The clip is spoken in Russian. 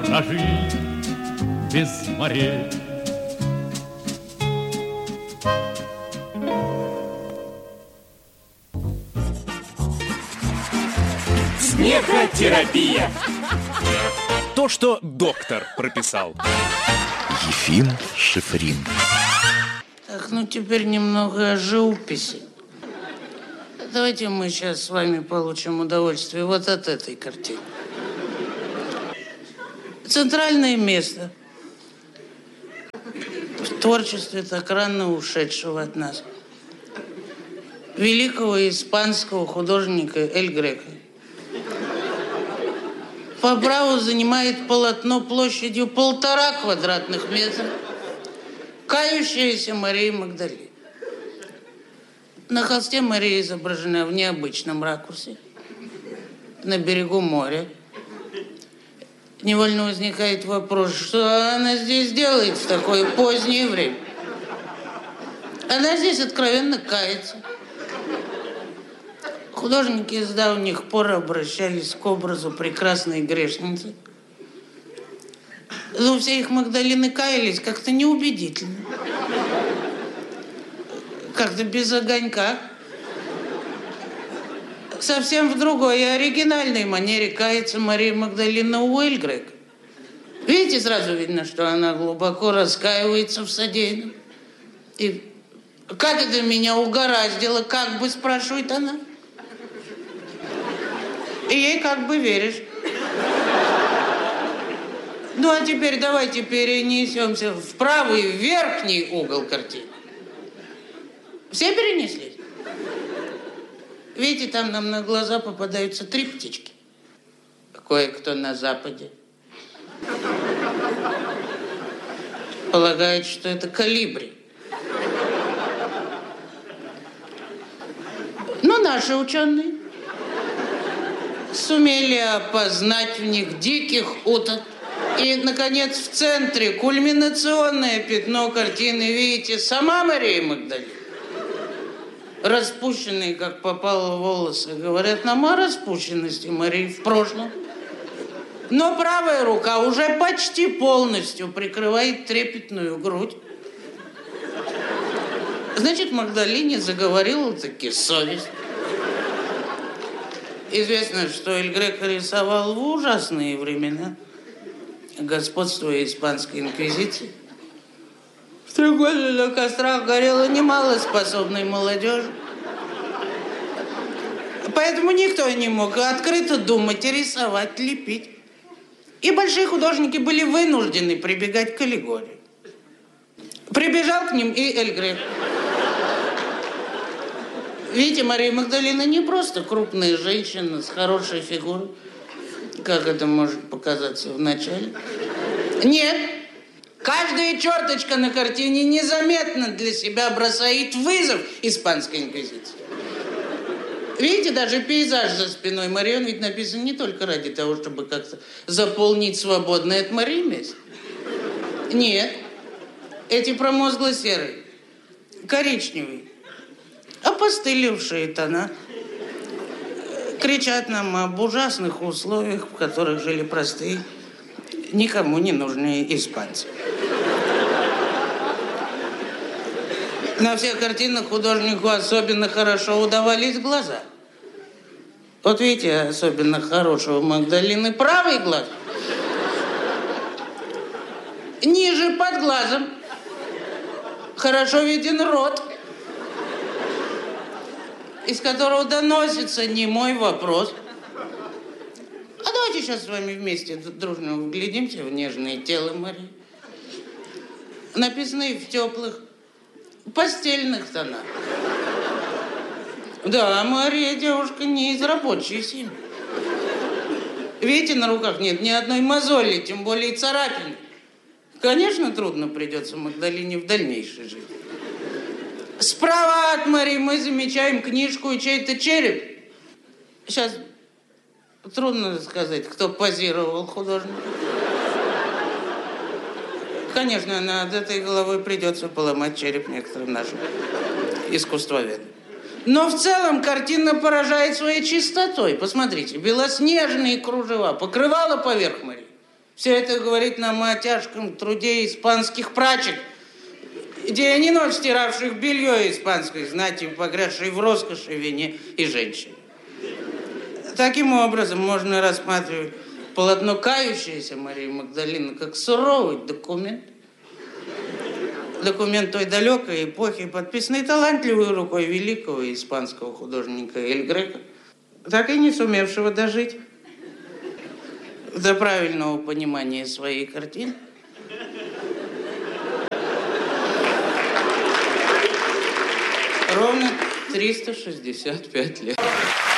прожить без морей. Смехотерапия. То, что доктор прописал. Ефим Шифрин. Так, ну теперь немного о живописи. Давайте мы сейчас с вами получим удовольствие вот от этой картины. Центральное место в творчестве так рано ушедшего от нас великого испанского художника Эль Греко. По праву занимает полотно площадью 1,5 квадратных метра, кающаяся Мария Магдалина. На холсте Мария изображена в необычном ракурсе, на берегу моря. Невольно возникает вопрос, что она здесь делает в такое позднее время? Она здесь откровенно кается. Художники с давних пор обращались к образу прекрасной грешницы. Но все их Магдалины каялись как-то неубедительно. Как-то без огонька. Совсем в другой и оригинальной манере кается Мария Магдалина у Эль Греко. Видите, сразу видно, что она глубоко раскаивается в содеянном. И как это меня угораздило, как бы, спрашивает она. И ей как бы веришь. Ну, а теперь давайте перенесемся в правый верхний угол картины. Все перенеслись? Видите, там нам на глаза попадаются 3 птички. Кое-кто на западе полагает, что это колибри. Но наши ученые сумели опознать в них диких уток. И, наконец, в центре кульминационное пятно картины, видите, сама Мария Магдалина. Распущенные, как попало, волосы говорят нам о распущенности Марии в прошлом. Но правая рука уже почти полностью прикрывает трепетную грудь. Значит, Магдалине заговорила таки совесть. Известно, что Эль Греко рисовал в ужасные времена, господствуя испанской инквизиции. В 3 года на кострах горело немало способной молодежи. Поэтому никто не мог открыто думать, рисовать, лепить. И большие художники были вынуждены прибегать к аллегории. Прибежал к ним и Эль Греко. Видите, Мария Магдалина не просто крупная женщина с хорошей фигурой, как это может показаться вначале. Нет. Каждая черточка на картине незаметно для себя бросает вызов испанской инквизиции. Видите, даже пейзаж за спиной Марии, он ведь написан не только ради того, чтобы как-то заполнить свободное от Марии место. Нет. Эти промозгло-серые, коричневые, опостылевшие тона кричат нам об ужасных условиях, в которых жили простые, никому не нужные испанцы. На всех картинах художнику особенно хорошо удавались глаза. Вот видите, особенно хорошего Магдалины правый глаз. Ниже под глазом хорошо виден рот, из которого доносится немой вопрос. А давайте сейчас с вами вместе дружно вглядимся в нежное тело Марии, написанное в теплых постельных тонах. Да, Мария девушка не из рабочей семьи. Видите, на руках нет ни одной мозоли, тем более царапины. Конечно, трудно придется Магдалине в дальнейшей жизни. Справа от Марии мы замечаем книжку и чей-то череп. Сейчас трудно сказать, кто позировал художнику. Конечно, над этой головой придется поломать череп некоторым нашим искусствоведам. Но в целом картина поражает своей чистотой. Посмотрите, белоснежные кружева, покрывало поверх Марии. Все это говорит нам о тяжком труде испанских прачек, день и ночь стиравших белье испанской знати, погрязшей в роскоши, вине и женщине. Таким образом, можно рассматривать полотно «Кающаяся Марии Магдалины» как суровый документ. Документ той далекой эпохи, подписанный талантливой рукой великого испанского художника Эль Греко, так и не сумевшего дожить до правильного понимания своей картины. Ровно 365 лет.